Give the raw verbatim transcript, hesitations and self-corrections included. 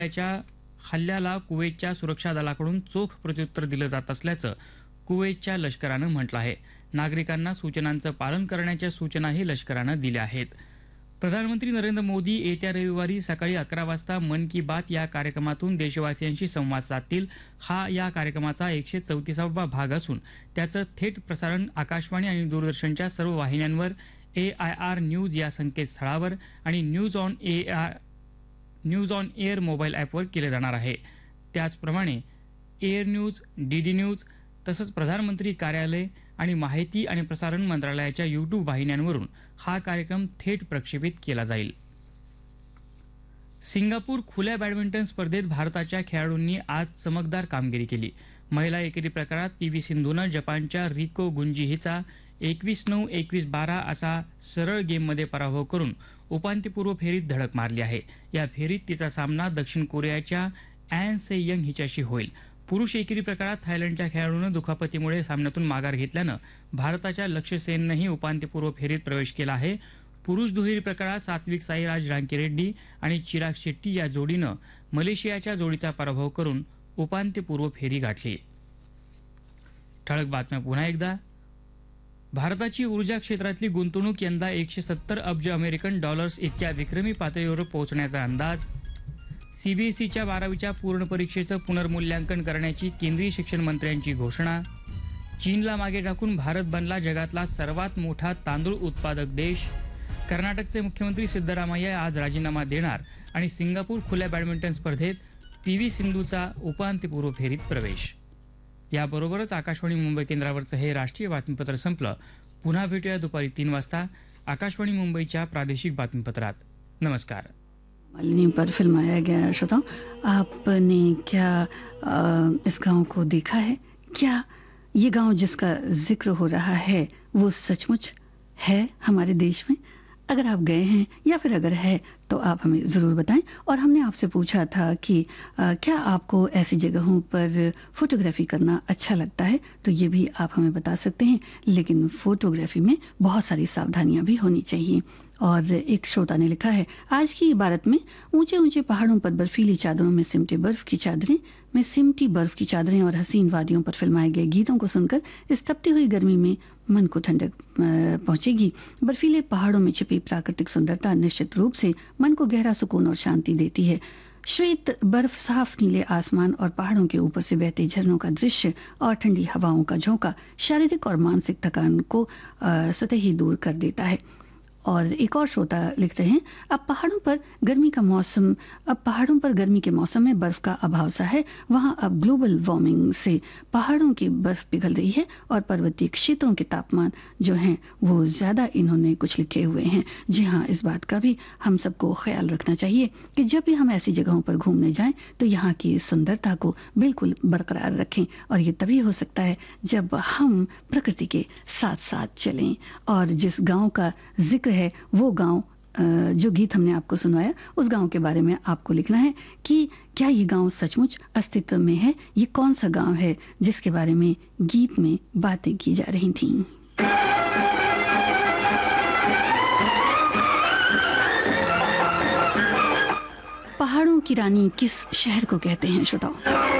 च्या हल्ल्याला कुवेतच्या सुरक्षा दलाकडून चोख प्रत्युत्तर दिलं जात असल्याचं कुवेतच्या लष्करानं म्हटलं आहे. नागरिकांना सूचनांचं पालन करण्याच्या सूचनाही लष्करानं दिल्या आहेत. प्रधानमंत्री नरेंद्र मोदी येत्या रविवारी सकाळी अकरा वाजता मन की बात या कार्यक्रमातून देशवासियांशी संवाद साधतील. हा या कार्यक्रमाचा एकशे चौतीसावा भाग असून त्याचं थेट प्रसारण आकाशवाणी आणि दूरदर्शनच्या सर्व वाहिन्यांवर, ए आय आर न्यूज या संकेतस्थळावर आणि news on A I news on air mobile ॲपवर केले जाणार आहे. त्याचप्रमाणे एअर न्यूज, डीडी न्यूज तसंच प्रधानमंत्री कार्यालय आणि माहिती आणि प्रसारण मंत्रालयाच्या यूट्यूब वाहिन्यांवरून हा कार्यक्रम थेट प्रक्षेपित केला जाईल. सिंगापूर खुल्या बॅडमिंटन स्पर्धेत भारताच्या खेळाडूंनी आज चमकदार कामगिरी केली. महिला एकेरी प्रकारात पी व्ही सिंधूनं जपानच्या रिको गुंजी हिचा एकवीस नऊ एकवीस बारा असा सरळ गेममध्ये पराभव करून उपांत्यपूर्व फेरीत धडक मारली आहे. या फेरीत तिचा सामना दक्षिण कोरियाच्या अॅन से यंग हिच्याशी होईल. पुरुष एकेरी प्रकारात थायलंडच्या खेळाडूनं दुखापतीमुळे सामन्यातून माघार घेतल्यानं भारताच्या लक्ष्य सेननंही उपांत्यपूर्व फेरीत प्रवेश केला आहे. पुरुष दुहेरी प्रकारात सात्विक साईराज रांकीरेड्डी आणि चिराग शेट्टी या जोडीनं मलेशियाच्या जोडीचा पराभव करून उपांत्यपूर्व फेरी गाठली. ठळक बातम्या पुन्हा एकदा. भारताची ऊर्जा क्षेत्रातली गुंतवणूक यंदा एकशे सत्तर अब्ज अमेरिकन डॉलर्स इतक्या विक्रमी पातळीवर पोहोचण्याचा अंदाज. सीबीएसईच्या बारावीच्या पूर्ण परीक्षेचं पुनर्मूल्यांकन करण्याची केंद्रीय शिक्षण मंत्र्यांची घोषणा. चीनला मागे टाकून भारत बनला जगातला सर्वात मोठा तांदूळ उत्पादक देश. कर्नाटकचे मुख्यमंत्री सिद्धरामय्या आज राजीनामा देणार आणि सिंगापूर खुल्या बॅडमिंटन स्पर्धेत पी व्ही सिंधूचा उपांत्यपूर्व फेरीत प्रवेश. याबरोबरच आकाशवाणी मुंबई केंद्रावरचं हे राष्ट्रीय बातमीपत्र संपलं. पुन्हा भेटूया दुपारी तीन वाजता आकाशवाणी मुंबईच्या प्रादेशिक बातमीपत्रात. नमस्कार. मालिनी पर फिल्माया गया. श्रोताओं, आपने क्या आ, इस गांव को देखा है? क्या ये गांव जिसका जिक्र हो रहा है वो सचमुच है हमारे देश में? अगर आप गए हैं या फिर अगर है तो आप हमें ज़रूर बताएं. और हमने आपसे पूछा था कि आ, क्या आपको ऐसी जगहों पर फोटोग्राफी करना अच्छा लगता है, तो ये भी आप हमें बता सकते हैं. लेकिन फोटोग्राफी में बहुत सारी सावधानियां भी होनी चाहिए. और एक श्रोता ने लिखा है, आज की इबारत में ऊंचे ऊंचे पहाड़ों पर बर्फीली चादरों में सिमटे बर्फ की चादरें में सिमटी बर्फ की चादरें और हसीन वादियों पर फिल्माए गए गीतों को सुनकर इस तपती हुई गर्मी में मन को ठंडक पहुंचेगी. बर्फीले पहाड़ों में छिपी प्राकृतिक सुंदरता निश्चित रूप से मन को गहरा सुकून और शांति देती है. श्वेत बर्फ, साफ नीले आसमान और पहाड़ों के ऊपर से बहते झरनों का दृश्य और ठंडी हवाओं का झोंका शारीरिक और मानसिक थकान को स्वतः ही दूर कर देता है. और एक और श्रोता लिखते हैं, अब पहाड़ों पर गर्मी का मौसम अब पहाड़ों पर गर्मी के मौसम में बर्फ का अभाव सा है. वहाँ अब ग्लोबल वार्मिंग से पहाड़ों की बर्फ पिघल रही है और पर्वतीय क्षेत्रों के तापमान जो हैं वो ज़्यादा इन्होंने कुछ लिखे हुए हैं. जी हाँ, इस बात का भी हम सबको ख्याल रखना चाहिए कि जब भी हम ऐसी जगहों पर घूमने जाएं तो यहाँ की सुंदरता को बिल्कुल बरकरार रखें. और ये तभी हो सकता है जब हम प्रकृति के साथ साथ चलें. और जिस गाँव का जिक्र है वो गांव, जो गीत हमने आपको सुनवाया उस गांव के बारे में आपको लिखना है कि क्या ये गांव सचमुच अस्तित्व में है. ये कौन सा गांव है जिसके बारे में गीत में बातें की जा रही थीं. पहाड़ों की रानी किस शहर को कहते हैं श्रोताओं?